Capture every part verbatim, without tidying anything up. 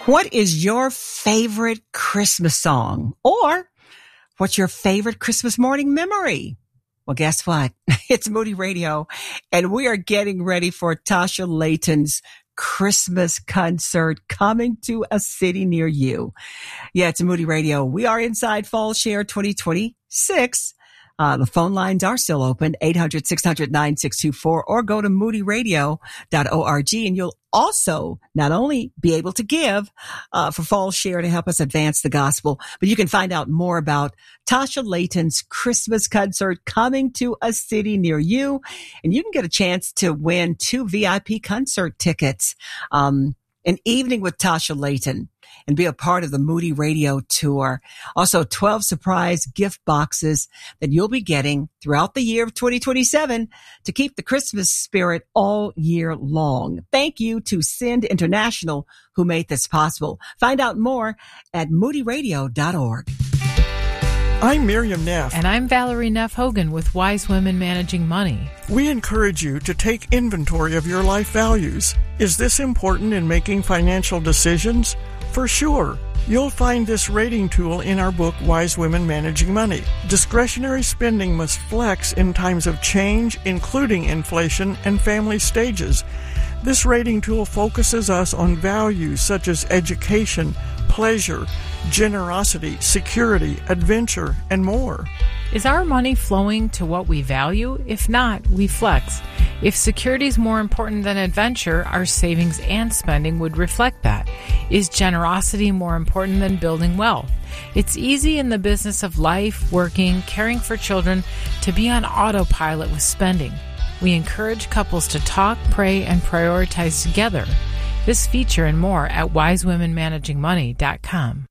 What is your favorite Christmas song? Or what's your favorite Christmas morning memory? Well, guess what? It's Moody Radio, and we are getting ready for Tasha Layton's Christmas concert coming to a city near you. Yeah, it's Moody Radio. We are inside Fall Share twenty twenty-six. Uh, the phone lines are still open, eight hundred, six hundred, nine six two four, or go to moody radio dot org, and you'll also not only be able to give uh, for Fall Share to help us advance the gospel, but you can find out more about Tasha Layton's Christmas concert coming to a city near you, and you can get a chance to win two V I P concert tickets, um, an evening with Tasha Layton, and be a part of the Moody Radio Tour. Also, twelve surprise gift boxes that you'll be getting throughout the year of twenty twenty-seven to keep the Christmas spirit all year long. Thank you to Send International, who made this possible. Find out more at moody radio dot org. I'm Miriam Neff. And I'm Valerie Neff Hogan with Wise Women Managing Money. We encourage you to take inventory of your life values. Is this important in making financial decisions? For sure. You'll find this rating tool in our book, Wise Women Managing Money. Discretionary spending must flex in times of change, including inflation and family stages. This rating tool focuses us on values such as education, pleasure, generosity, security, adventure, and more. Is our money flowing to what we value? If not, we flex. If security is more important than adventure, our savings and spending would reflect that. Is generosity more important than building wealth? It's easy in the business of life, working, caring for children to be on autopilot with spending. We encourage couples to talk, pray, and prioritize together. This feature and more at wise women managing money dot com.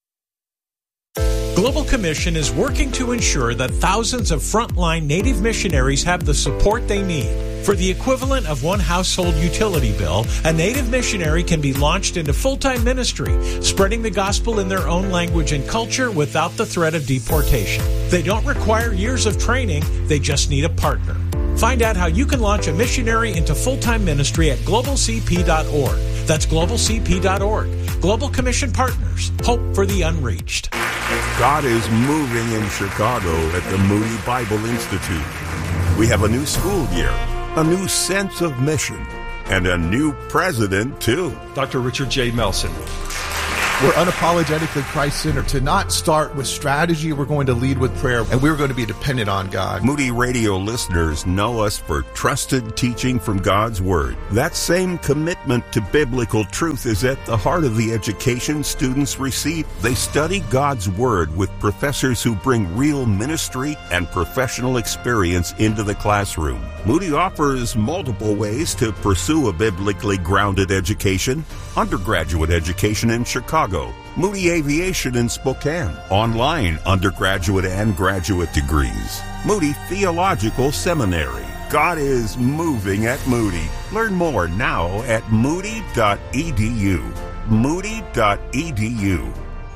Global Commission is working to ensure that thousands of frontline Native missionaries have the support they need. For the equivalent of one household utility bill, a Native missionary can be launched into full-time ministry, spreading the gospel in their own language and culture without the threat of deportation. They don't require years of training, they just need a partner. Find out how you can launch a missionary into full-time ministry at global c p dot org. That's global c p dot org. Global Commission Partners. Hope for the unreached. God is moving in Chicago at the Moody Bible Institute. We have a new school year, a new sense of mission, and a new president, too. Doctor Richard J. Melson. We're unapologetically Christ-centered. To not start with strategy, we're going to lead with prayer, and we're going to be dependent on God. Moody Radio listeners know us for trusted teaching from God's Word. That same commitment to biblical truth is at the heart of the education students receive. They study God's Word with professors who bring real ministry and professional experience into the classroom. Moody offers multiple ways to pursue a biblically grounded education. Undergraduate education in Chicago, Moody Aviation in Spokane, online undergraduate and graduate degrees, Moody Theological Seminary. God is moving at Moody. Learn more now at moody dot e d u. moody dot e d u.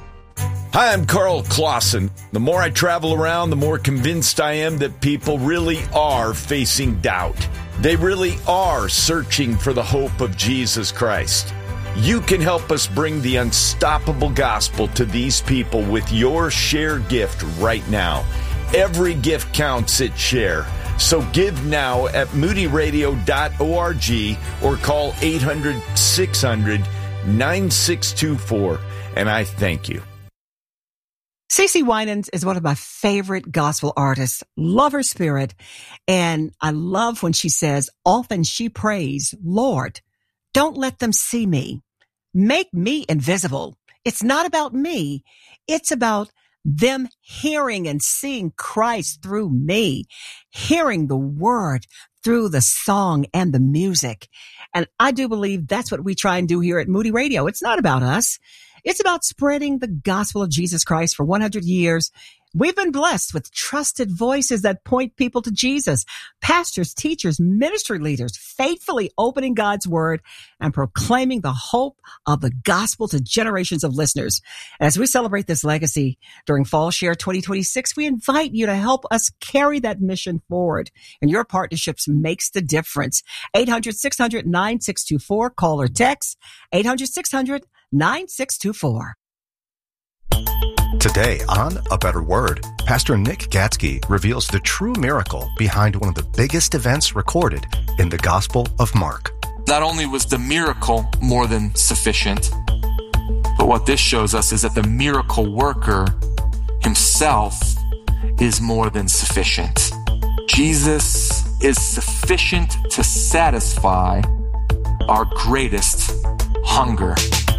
Hi, I'm Carl Clausen. The more I travel around, the more convinced I am that people really are facing doubt. They really are searching for the hope of Jesus Christ. You can help us bring the unstoppable gospel to these people with your Share gift right now. Every gift counts at Share. So give now at moody radio dot org or call eight hundred, six hundred, nine six two four, and I thank you. CeCe Winans is one of my favorite gospel artists. Love her spirit. And I love when she says, often she prays, Lord, don't let them see me. Make me invisible. It's not about me. It's about them hearing and seeing Christ through me, hearing the word through the song and the music. And I do believe that's what we try and do here at Moody Radio. It's not about us. It's about spreading the gospel of Jesus Christ for one hundred years. We've been blessed with trusted voices that point people to Jesus, pastors, teachers, ministry leaders, faithfully opening God's word and proclaiming the hope of the gospel to generations of listeners. As we celebrate this legacy during Fall Share twenty twenty-six, we invite you to help us carry that mission forward. And your partnerships makes the difference. eight hundred, six hundred, nine six two four, call or text eight hundred, six hundred, nine six two four. Today on A Better Word, Pastor Nick Gatsky reveals the true miracle behind one of the biggest events recorded in the Gospel of Mark. Not only was the miracle more than sufficient, but what this shows us is that the miracle worker himself is more than sufficient. Jesus is sufficient to satisfy our greatest hunger.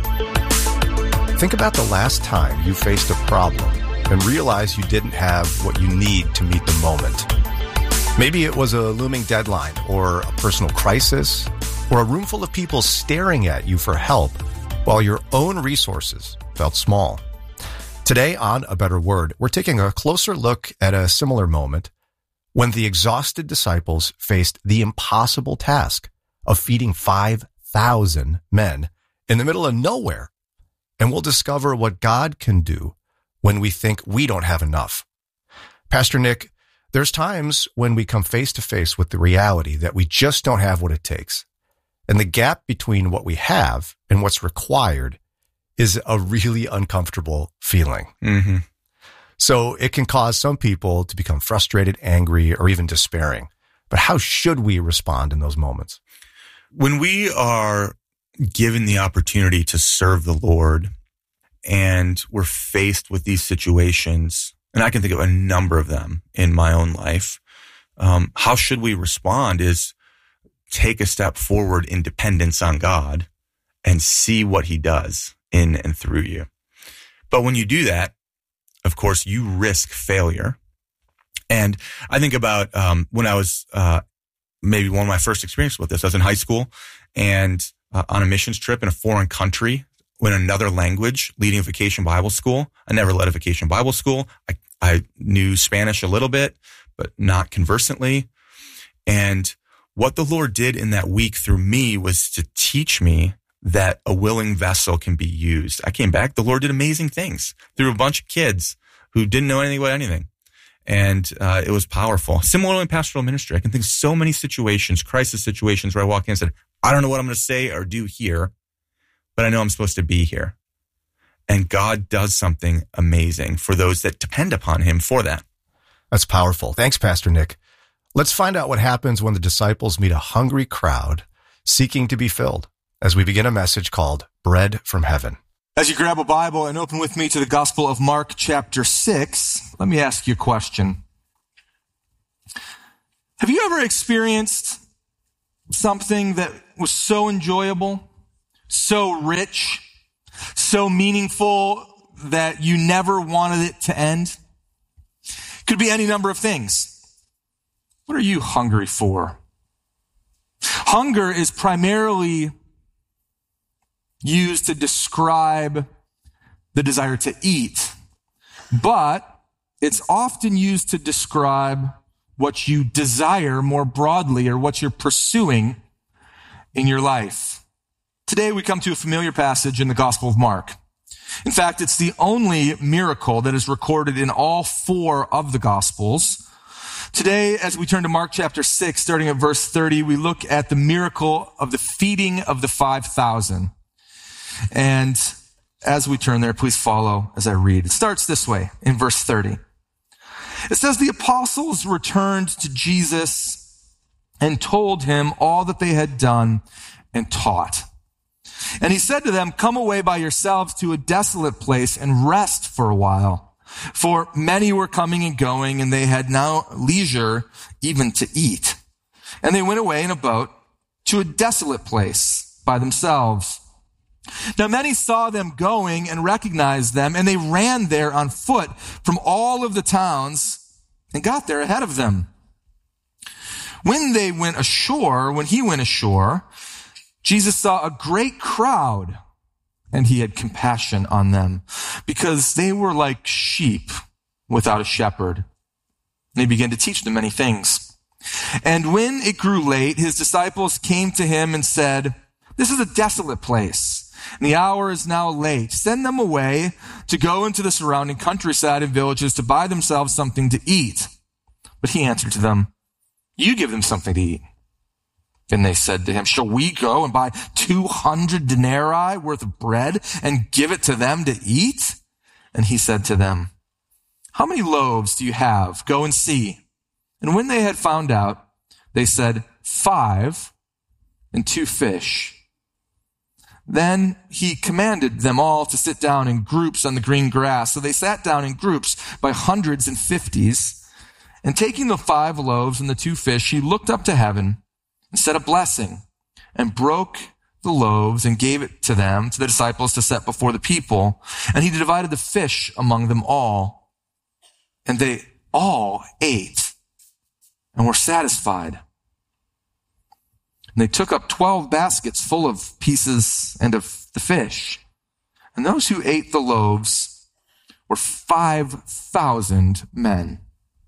Think about the last time you faced a problem and realized you didn't have what you need to meet the moment. Maybe it was a looming deadline or a personal crisis or a room full of people staring at you for help while your own resources felt small. Today on A Better Word, we're taking a closer look at a similar moment when the exhausted disciples faced the impossible task of feeding five thousand men in the middle of nowhere. And we'll discover what God can do when we think we don't have enough. Pastor Nick, there's times when we come face to face with the reality that we just don't have what it takes. And the gap between what we have and what's required is a really uncomfortable feeling. Mm-hmm. So it can cause some people to become frustrated, angry, or even despairing. But how should we respond in those moments? When we are given the opportunity to serve the Lord and we're faced with these situations, and I can think of a number of them in my own life, um, how should we respond is take a step forward in dependence on God and see what he does in and through you. But when you do that, of course, you risk failure. And I think about um, when I was uh, maybe one of my first experiences with this. I was in high school and uh, on a missions trip in a foreign country in another language, leading a vacation Bible school. I never led a vacation Bible school. I, I knew Spanish a little bit, but not conversantly. And what the Lord did in that week through me was to teach me that a willing vessel can be used. I came back. The Lord did amazing things through a bunch of kids who didn't know anything about anything. And uh, it was powerful. Similarly in pastoral ministry, I can think of so many situations, crisis situations where I walk in and said, I don't know what I'm going to say or do here, but I know I'm supposed to be here. And God does something amazing for those that depend upon him for that. That's powerful. Thanks, Pastor Nick. Let's find out what happens when the disciples meet a hungry crowd seeking to be filled as we begin a message called Bread from Heaven. As you grab a Bible and open with me to the Gospel of Mark chapter six, let me ask you a question. Have you ever experienced something that was so enjoyable, so rich, so meaningful that you never wanted it to end? Could be any number of things. What are you hungry for? Hunger is primarily used to describe the desire to eat, but it's often used to describe what you desire more broadly or what you're pursuing in your life. Today we come to a familiar passage in the Gospel of Mark. In fact, it's the only miracle that is recorded in all four of the Gospels. Today, as we turn to Mark chapter six, starting at verse thirty, we look at the miracle of the feeding of the five thousand. And as we turn there, please follow as I read. It starts this way in verse thirty. It says, the apostles returned to Jesus and told him all that they had done and taught. And he said to them, come away by yourselves to a desolate place and rest for a while. For many were coming and going, and they had now leisure even to eat. And they went away in a boat to a desolate place by themselves. Now many saw them going and recognized them, and they ran there on foot from all of the towns and got there ahead of them. When they went ashore, when he went ashore, Jesus saw a great crowd, and he had compassion on them because they were like sheep without a shepherd. And he began to teach them many things. And when it grew late, his disciples came to him and said, this is a desolate place, and the hour is now late. Send them away to go into the surrounding countryside and villages to buy themselves something to eat. But he answered to them, you give them something to eat. And they said to him, shall we go and buy two hundred denarii worth of bread and give it to them to eat? And he said to them, how many loaves do you have? Go and see. And when they had found out, they said, five and two fish. Then he commanded them all to sit down in groups on the green grass. So they sat down in groups by hundreds and fifties. And taking the five loaves and the two fish, he looked up to heaven and said a blessing and broke the loaves and gave it to them, to the disciples, to set before the people. And he divided the fish among them all. And they all ate and were satisfied. And they took up twelve baskets full of pieces and of the fish. And those who ate the loaves were five thousand men.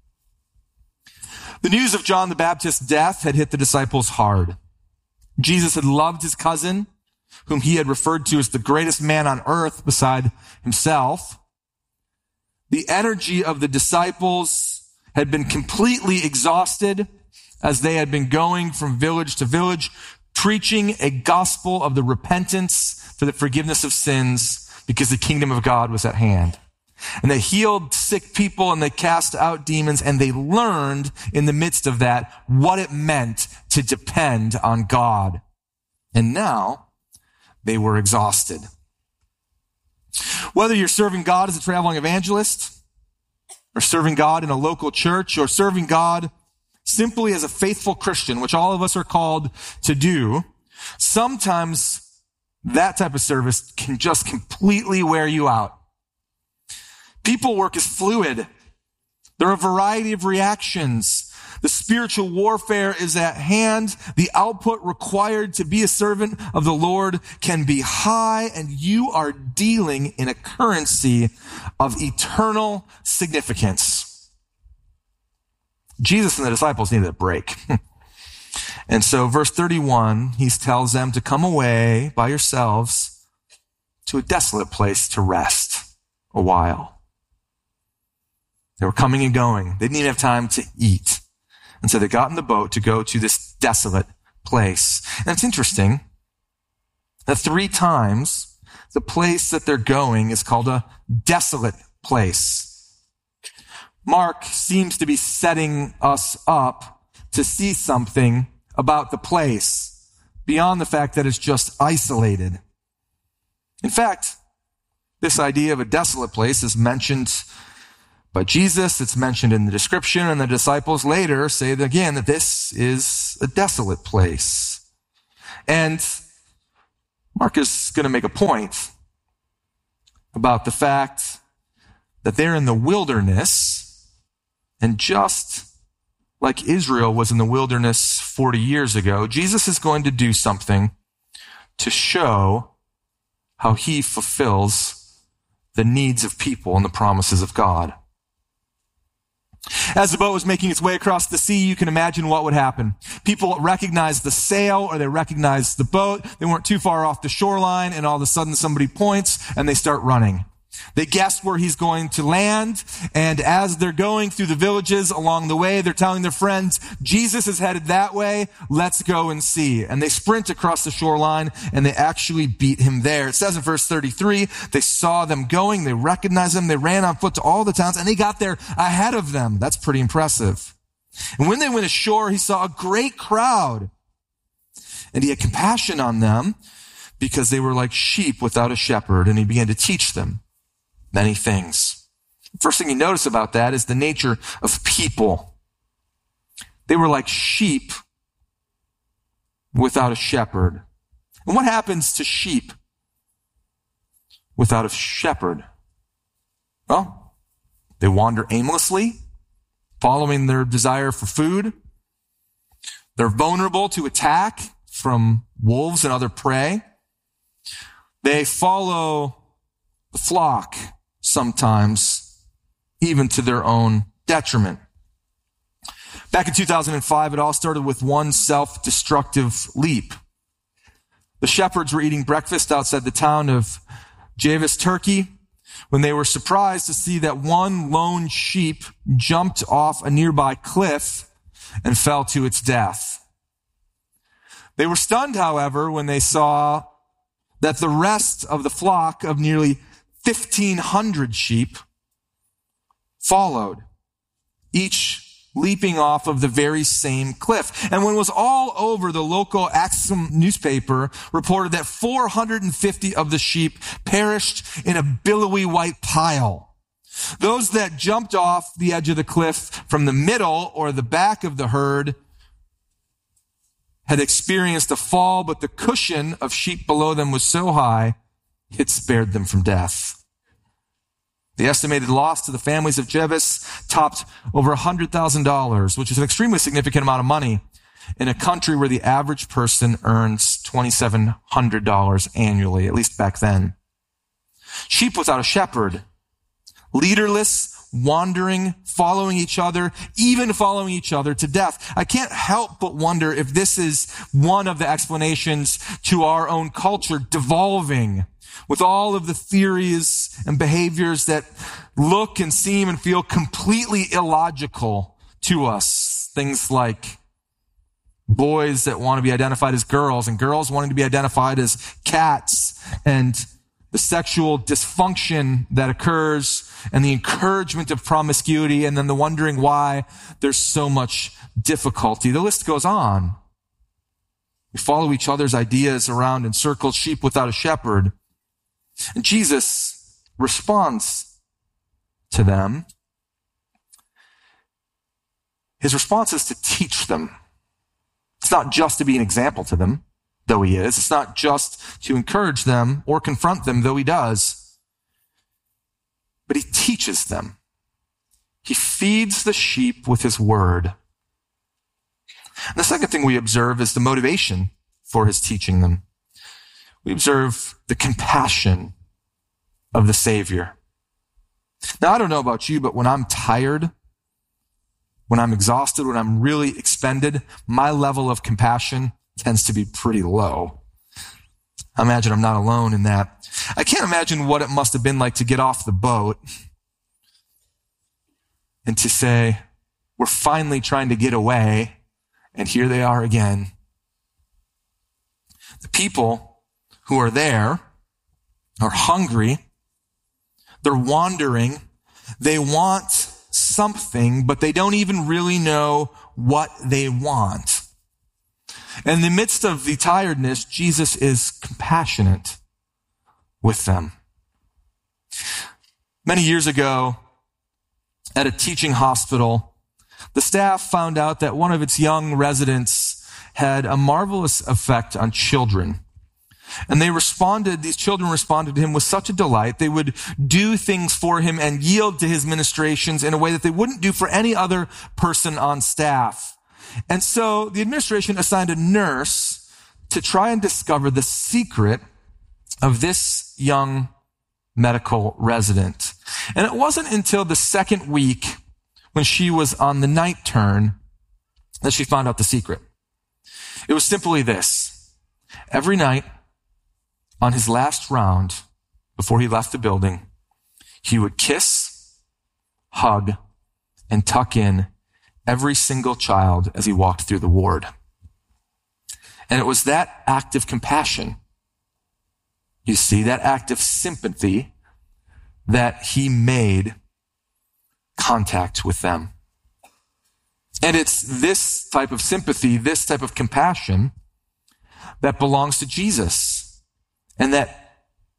The news of John the Baptist's death had hit the disciples hard. Jesus had loved his cousin, whom he had referred to as the greatest man on earth beside himself. The energy of the disciples had been completely exhausted as they had been going from village to village, preaching a gospel of the repentance for the forgiveness of sins because the kingdom of God was at hand. And they healed sick people and they cast out demons, and they learned in the midst of that what it meant to depend on God. And now they were exhausted. Whether you're serving God as a traveling evangelist, or serving God in a local church, or serving God simply as a faithful Christian, which all of us are called to do, sometimes that type of service can just completely wear you out. People work is fluid. There are a variety of reactions. The spiritual warfare is at hand. The output required to be a servant of the Lord can be high, and you are dealing in a currency of eternal significance. Jesus and the disciples needed a break. And so verse thirty-one, he tells them to come away by yourselves to a desolate place to rest a while. They were coming and going. They didn't even have time to eat. And so they got in the boat to go to this desolate place. And it's interesting that three times the place that they're going is called a desolate place. Mark seems to be setting us up to see something about the place beyond the fact that it's just isolated. In fact, this idea of a desolate place is mentioned by Jesus. It's mentioned in the description, and the disciples later say again that this is a desolate place. And Mark is going to make a point about the fact that they're in the wilderness, and just like Israel was in the wilderness forty years ago, Jesus is going to do something to show how he fulfills the needs of people and the promises of God. As the boat was making its way across the sea, you can imagine what would happen. People recognized the sail, or they recognized the boat. They weren't too far off the shoreline, and all of a sudden somebody points and they start running. They guess where he's going to land, and as they're going through the villages along the way, they're telling their friends, Jesus is headed that way, let's go and see. And they sprint across the shoreline, and they actually beat him there. It says in verse thirty-three, they saw them going, they recognized them, they ran on foot to all the towns, and they got there ahead of them. That's pretty impressive. And when they went ashore, he saw a great crowd, and he had compassion on them because they were like sheep without a shepherd, and he began to teach them many things. First thing you notice about that is the nature of people. They were like sheep without a shepherd. And what happens to sheep without a shepherd? Well, they wander aimlessly, following their desire for food. They're vulnerable to attack from wolves and other prey. They follow the flock sometimes, even to their own detriment. Back in two thousand five, it all started with one self-destructive leap. The shepherds were eating breakfast outside the town of Javis, Turkey, when they were surprised to see that one lone sheep jumped off a nearby cliff and fell to its death. They were stunned, however, when they saw that the rest of the flock of nearly fifteen hundred sheep followed, each leaping off of the very same cliff. And when it was all over, the local Axum newspaper reported that four hundred fifty of the sheep perished in a billowy white pile. Those that jumped off the edge of the cliff from the middle or the back of the herd had experienced a fall, but the cushion of sheep below them was so high, it spared them from death. The estimated loss to the families of Jebus topped over one hundred thousand dollars, which is an extremely significant amount of money in a country where the average person earns two thousand seven hundred dollars annually, at least back then. Sheep without a shepherd, leaderless, wandering, following each other, even following each other to death. I can't help but wonder if this is one of the explanations to our own culture devolving with all of the theories and behaviors that look and seem and feel completely illogical to us. Things like boys that want to be identified as girls and girls wanting to be identified as cats, and the sexual dysfunction that occurs and the encouragement of promiscuity, and then the wondering why there's so much difficulty. The list goes on. We follow each other's ideas around in circles, sheep without a shepherd. And Jesus responds to them. His response is to teach them. It's not just to be an example to them, though he is. It's not just to encourage them or confront them, though he does. But he teaches them. He feeds the sheep with his word. And the second thing we observe is the motivation for his teaching them. We observe the compassion of the Savior. Now, I don't know about you, but when I'm tired, when I'm exhausted, when I'm really expended, my level of compassion tends to be pretty low. I imagine I'm not alone in that. I can't imagine what it must have been like to get off the boat and to say, we're finally trying to get away, and here they are again. The people who are there are hungry. They're wandering. They want something, but they don't even really know what they want. In the midst of the tiredness, Jesus is compassionate with them. Many years ago, at a teaching hospital, the staff found out that one of its young residents had a marvelous effect on children. And they responded, these children responded to him with such a delight. They would do things for him and yield to his ministrations in a way that they wouldn't do for any other person on staff. And so the administration assigned a nurse to try and discover the secret of this young medical resident. And it wasn't until the second week, when she was on the night turn, that she found out the secret. It was simply this. Every night, on his last round, before he left the building, he would kiss, hug, and tuck in every single child as he walked through the ward. And it was that act of compassion, you see, that act of sympathy, that he made contact with them. And it's this type of sympathy, this type of compassion that belongs to Jesus, and that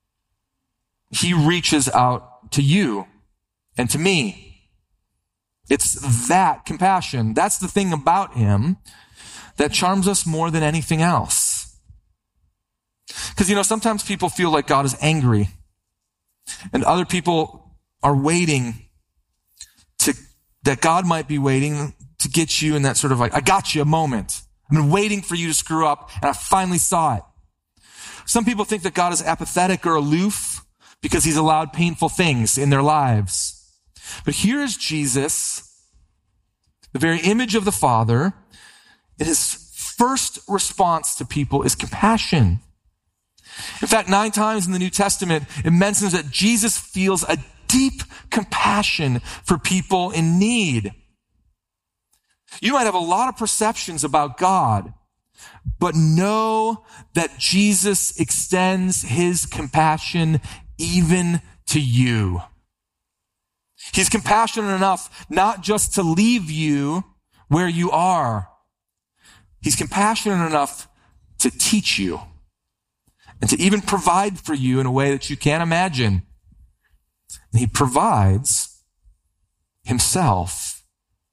he reaches out to you and to me. It's that compassion. That's the thing about him that charms us more than anything else. Because, you know, sometimes people feel like God is angry, and other people are waiting to, that God might be waiting to get you in that sort of like, I got you a moment. I've been waiting for you to screw up, and I finally saw it. Some people think that God is apathetic or aloof because he's allowed painful things in their lives. But here is Jesus, the very image of the Father, and his first response to people is compassion. In fact, nine times in the New Testament, it mentions that Jesus feels a deep compassion for people in need. You might have a lot of perceptions about God, but know that Jesus extends his compassion even to you. He's compassionate enough not just to leave you where you are. He's compassionate enough to teach you and to even provide for you in a way that you can't imagine. And he provides himself.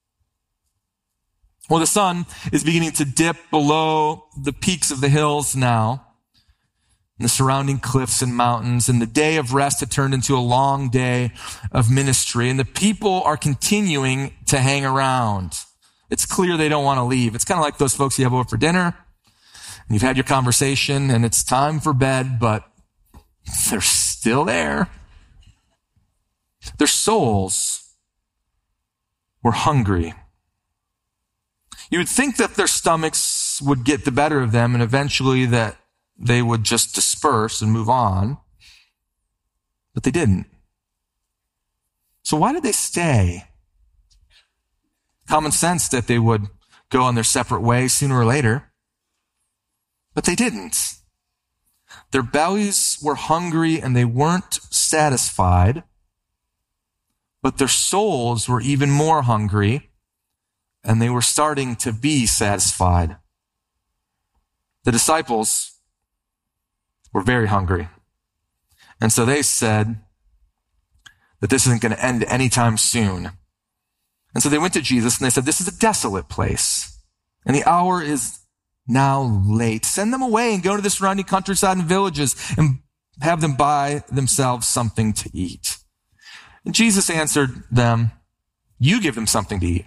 Well, the sun is beginning to dip below the peaks of the hills now, and the surrounding cliffs and mountains, and the day of rest had turned into a long day of ministry, and the people are continuing to hang around. It's clear they don't want to leave. It's kind of like those folks you have over for dinner, and you've had your conversation, and it's time for bed, but they're still there. Their souls were hungry. You would think that their stomachs would get the better of them and eventually that they would just disperse and move on. But they didn't. So why did they stay? Common sense that they would go on their separate ways sooner or later. But they didn't. Their bellies were hungry and they weren't satisfied. But their souls were even more hungry, and they were starting to be satisfied. The disciples were very hungry. And so they said that this isn't going to end anytime soon. And so they went to Jesus and they said, this is a desolate place, and the hour is now late. Send them away and go to the surrounding countryside and villages and have them buy themselves something to eat. And Jesus answered them, you give them something to eat.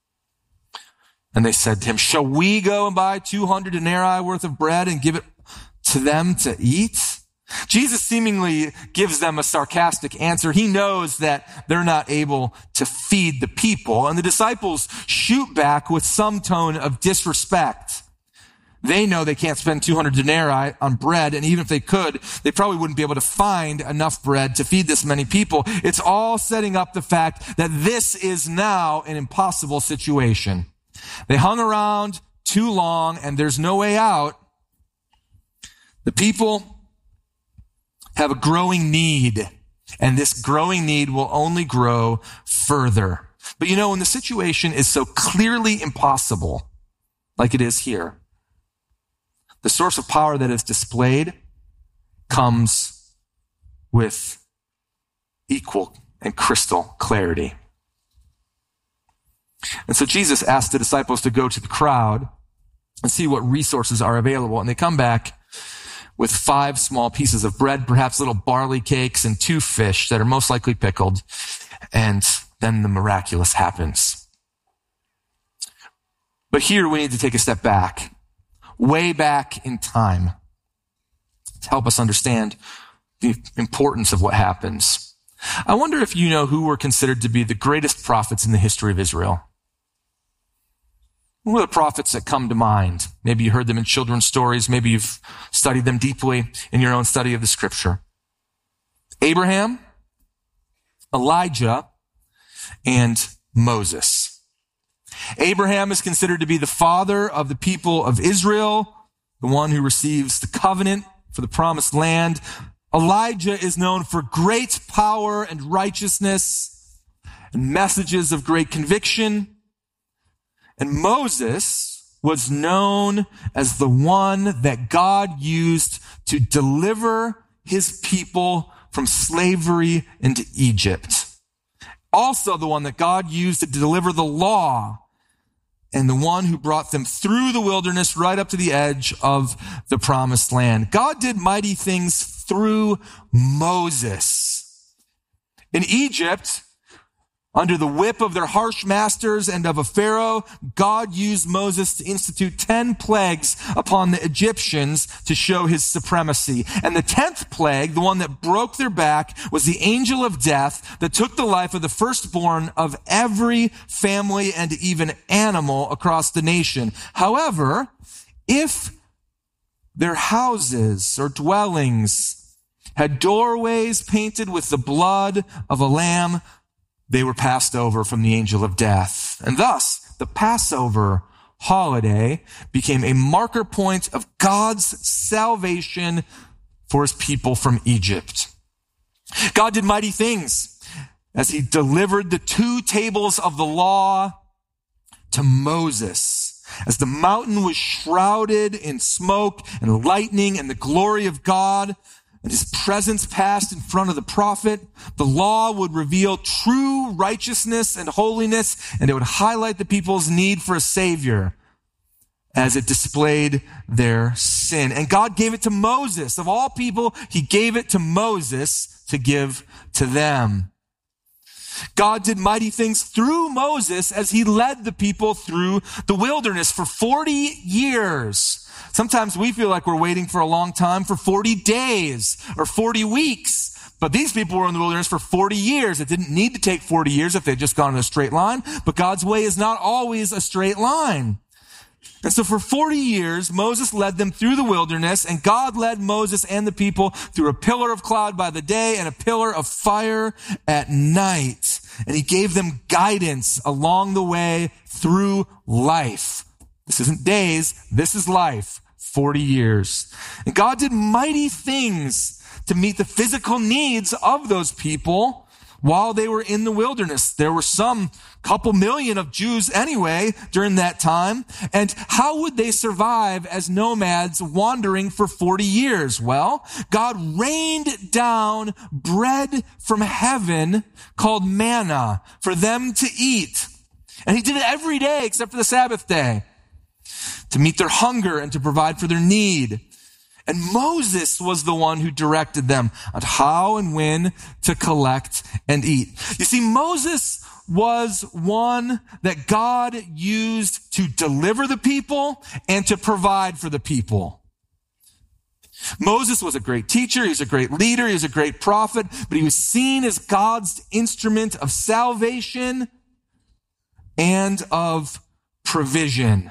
And they said to him, shall we go and buy two hundred denarii worth of bread and give it to them to eat? Jesus seemingly gives them a sarcastic answer. He knows that they're not able to feed the people. And the disciples shoot back with some tone of disrespect. They know they can't spend two hundred denarii on bread, and even if they could, they probably wouldn't be able to find enough bread to feed this many people. It's all setting up the fact that this is now an impossible situation. They hung around too long, and there's no way out. The people have a growing need, and this growing need will only grow further. But you know, when the situation is so clearly impossible, like it is here, the source of power that is displayed comes with equal and crystal clarity. And so Jesus asked the disciples to go to the crowd and see what resources are available. And they come back with five small pieces of bread, perhaps little barley cakes, and two fish that are most likely pickled. And then the miraculous happens. But here we need to take a step back, way back in time, to help us understand the importance of what happens. I wonder if you know who were considered to be the greatest prophets in the history of Israel. Who are the prophets that come to mind? Maybe you heard them in children's stories. Maybe you've studied them deeply in your own study of the scripture. Abraham, Elijah, and Moses. Abraham is considered to be the father of the people of Israel, the one who receives the covenant for the promised land. Elijah is known for great power and righteousness and messages of great conviction. And Moses was known as the one that God used to deliver his people from slavery into Egypt. Also the one that God used to deliver the law, and the one who brought them through the wilderness right up to the edge of the promised land. God did mighty things through Moses. In Egypt, under the whip of their harsh masters and of a Pharaoh, God used Moses to institute ten plagues upon the Egyptians to show his supremacy. And the tenth plague, the one that broke their back, was the angel of death that took the life of the firstborn of every family and even animal across the nation. However, if their houses or dwellings had doorways painted with the blood of a lamb, they were passed over from the angel of death. And thus, the Passover holiday became a marker point of God's salvation for his people from Egypt. God did mighty things as he delivered the two tables of the law to Moses. As the mountain was shrouded in smoke and lightning and the glory of God, and his presence passed in front of the prophet, the law would reveal true righteousness and holiness, and it would highlight the people's need for a savior as it displayed their sin. And God gave it to Moses. Of all people, he gave it to Moses to give to them. God did mighty things through Moses as he led the people through the wilderness for forty years. Sometimes we feel like we're waiting for a long time for forty days or forty weeks. But these people were in the wilderness for forty years. It didn't need to take forty years if they'd just gone in a straight line. But God's way is not always a straight line. And so for forty years, Moses led them through the wilderness, and God led Moses and the people through a pillar of cloud by the day and a pillar of fire at night. And he gave them guidance along the way through life. This isn't days, this is life. forty years. And God did mighty things to meet the physical needs of those people while they were in the wilderness. There were some couple million of Jews anyway during that time. And how would they survive as nomads wandering for forty years? Well, God rained down bread from heaven called manna for them to eat. And he did it every day except for the Sabbath day to meet their hunger and to provide for their need. And Moses was the one who directed them on how and when to collect and eat. You see, Moses was one that God used to deliver the people and to provide for the people. Moses was a great teacher, he was a great leader, he was a great prophet, but he was seen as God's instrument of salvation and of provision.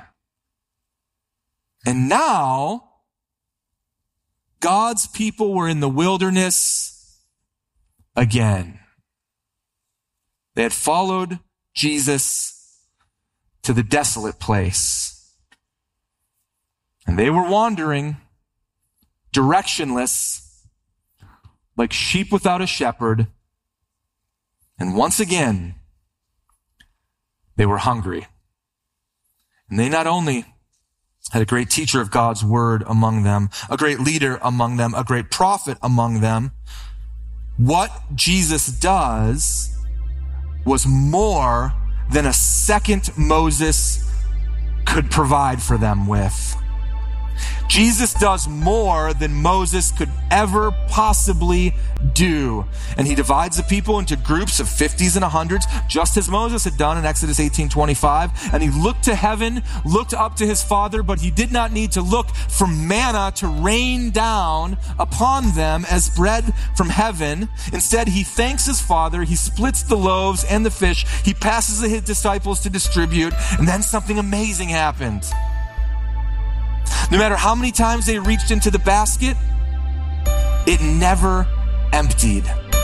And now, God's people were in the wilderness again. They had followed Jesus to the desolate place. And they were wandering, directionless, like sheep without a shepherd. And once again, they were hungry. And they not only had a great teacher of God's word among them, a great leader among them, a great prophet among them. What Jesus does was more than a second Moses could provide for them with. Jesus does more than Moses could ever possibly do. And he divides the people into groups of fifties and hundreds, just as Moses had done in Exodus eighteen twenty-five. And he looked to heaven, looked up to his Father, but he did not need to look for manna to rain down upon them as bread from heaven. Instead, he thanks his Father, he splits the loaves and the fish, he passes his disciples to distribute, and then something amazing happened. No matter how many times they reached into the basket, it never emptied.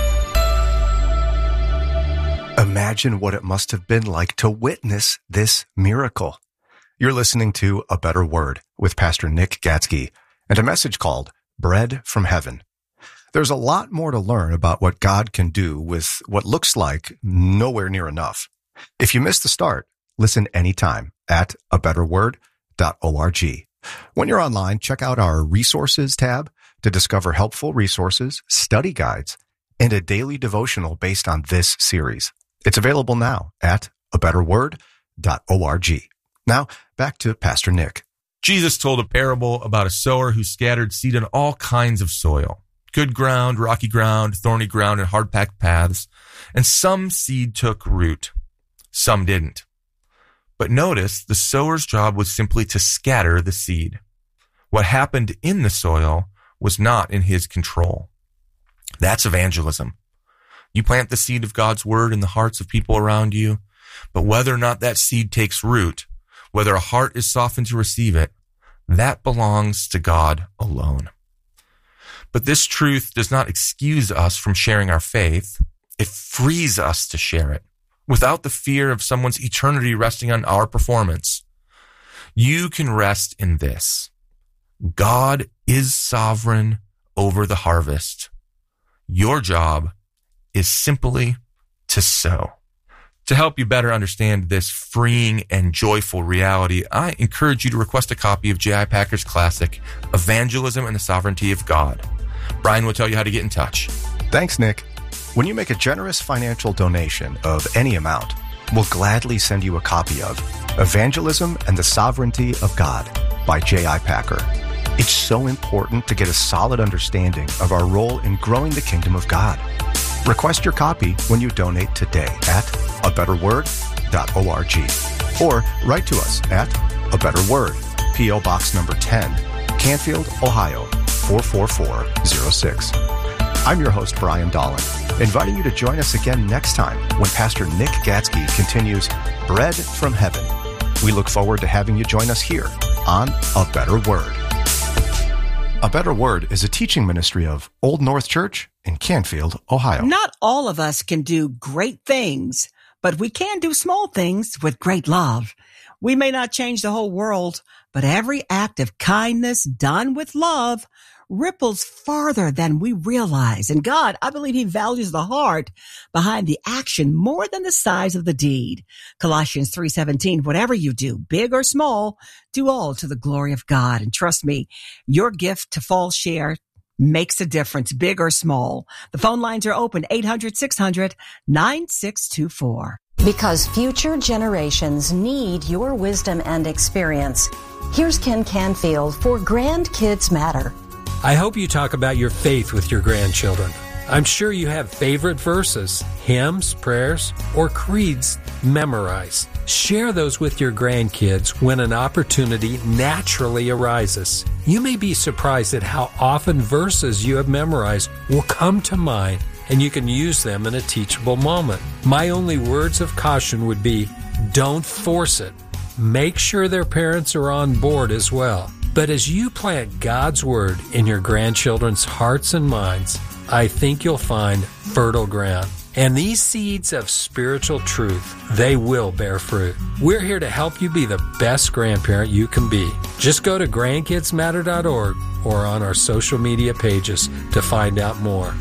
Imagine what it must have been like to witness this miracle. You're listening to A Better Word with Pastor Nick Gatsky and a message called Bread from Heaven. There's a lot more to learn about what God can do with what looks like nowhere near enough. If you missed the start, listen anytime at a better word dot org. When you're online, check out our Resources tab to discover helpful resources, study guides, and a daily devotional based on this series. It's available now at a better word dot org. Now, back to Pastor Nick. Jesus told a parable about a sower who scattered seed on all kinds of soil. Good ground, rocky ground, thorny ground, and hard-packed paths. And some seed took root. Some didn't. But notice, the sower's job was simply to scatter the seed. What happened in the soil was not in his control. That's evangelism. You plant the seed of God's word in the hearts of people around you, but whether or not that seed takes root, whether a heart is softened to receive it, that belongs to God alone. But this truth does not excuse us from sharing our faith. It frees us to share it, without the fear of someone's eternity resting on our performance. you can rest in this. God is sovereign over the harvest. Your job is simply to sow. To help you better understand this freeing and joyful reality, I encourage you to request a copy of J I. Packer's classic, Evangelism and the Sovereignty of God. Brian will tell you how to get in touch. Thanks, Nick. When you make a generous financial donation of any amount, we'll gladly send you a copy of Evangelism and the Sovereignty of God by J I. Packer. It's so important to get a solid understanding of our role in growing the kingdom of God. Request your copy when you donate today at a better word dot org or write to us at A Better Word, P O. Box number ten, Canfield, Ohio, four four four zero six. I'm your host, Brian Dolan, inviting you to join us again next time when Pastor Nick Gatsky continues Bread from Heaven. We look forward to having you join us here on A Better Word. A Better Word is a teaching ministry of Old North Church in Canfield, Ohio. Not all of us can do great things, but we can do small things with great love. We may not change the whole world, but every act of kindness done with love ripples farther than we realize. And God, I believe he values the heart behind the action more than the size of the deed. Colossians three seventeen, whatever you do, big or small, do all to the glory of God. And trust me, your gift to Fall Share makes a difference, big or small. The phone lines are open, eight hundred, six hundred, nine six two four. Because future generations need your wisdom and experience. Here's Ken Canfield for Grandkids Matter. I hope you talk about your faith with your grandchildren. I'm sure you have favorite verses, hymns, prayers, or creeds memorized. Share those with your grandkids when an opportunity naturally arises. You may be surprised at how often verses you have memorized will come to mind, and you can use them in a teachable moment. My only words of caution would be, don't force it. Make sure their parents are on board as well. But as you plant God's Word in your grandchildren's hearts and minds, I think you'll find fertile ground. And these seeds of spiritual truth, they will bear fruit. We're here to help you be the best grandparent you can be. Just go to grandkids matter dot org or on our social media pages to find out more.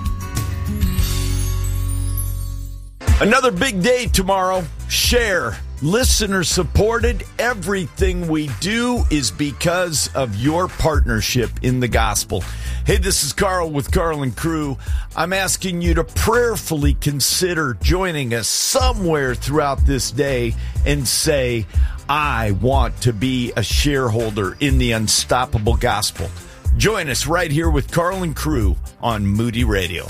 Another big day tomorrow. Share. Listener supported. Everything we do is because of your partnership in the gospel. Hey, this is Carl with Carl and Crew. I'm asking you to prayerfully consider joining us somewhere throughout this day and say, I want to be a shareholder in the unstoppable gospel. Join us right here with Carl and Crew on Moody Radio.